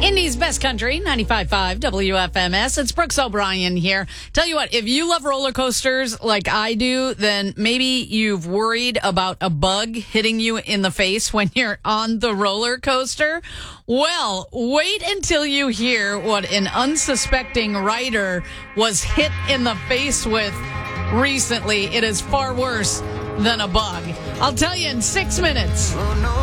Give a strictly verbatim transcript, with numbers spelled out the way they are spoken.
Indy's Best Country, ninety-five point five W F M S. It's Brooks O'Brien here. Tell you what, if you love roller coasters like I do, then maybe you've worried about a bug hitting you in the face when you're on the roller coaster. Well, wait until you hear what an unsuspecting rider was hit in the face with recently. It is far worse than a bug. I'll tell you in six minutes.